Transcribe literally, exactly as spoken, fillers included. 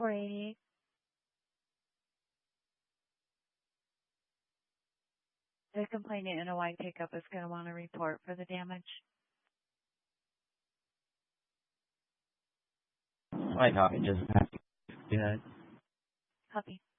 four eighty-eight. The complaining N O I pickup is going to want a report for the damage. I copy. Just do that. Copy.